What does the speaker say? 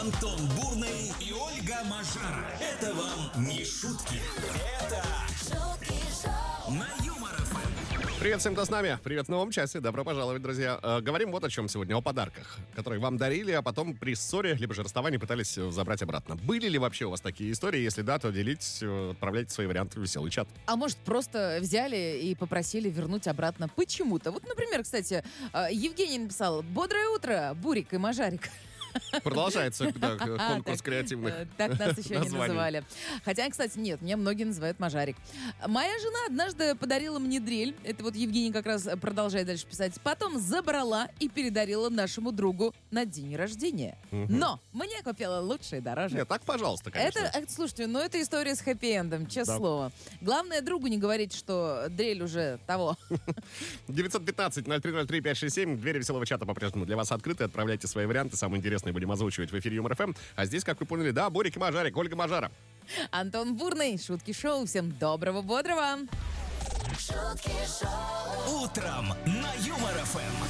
Антон Бурный и Ольга Мажара. Это вам не шутки. Это шутки шоу на Юмор ФМ. Привет всем, кто с нами. Привет в новом часе. Добро пожаловать, друзья. Говорим вот о чем сегодня. О подарках, которые вам дарили, а потом при ссоре, либо же расставании пытались забрать обратно. Были ли вообще у вас такие истории? Если да, то делитесь, отправляйте свои варианты в веселый чат. А может, просто взяли и попросили вернуть обратно почему-то. Вот, например, кстати, Евгений написал: «Бодрое утро, Бурик и Мажарик». Продолжается конкурс креативных Так нас еще не названий. называли. Хотя, кстати, нет, меня многие называют Мажарик. Моя жена однажды подарила мне дрель. Это вот Евгений как раз продолжает дальше писать. Потом забрала и передарила нашему другу на день рождения. Но мне купила лучше и дороже. Нет, так, пожалуйста, конечно. Слушайте, ну это история с хэппи-эндом, честное Да. слово. Главное, другу не говорить, что дрель уже того. 915-0303-567. Двери веселого чата по-прежнему для вас открыты. Отправляйте свои варианты. Самые интересные будем озвучивать в эфире Юмор ФМ. А здесь, как вы поняли, да, Борик и Мажарик, Ольга Мажара. Антон Бурный, шутки шоу. Всем доброго, бодрого. Шутки шоу. Утром на Юмор ФМ.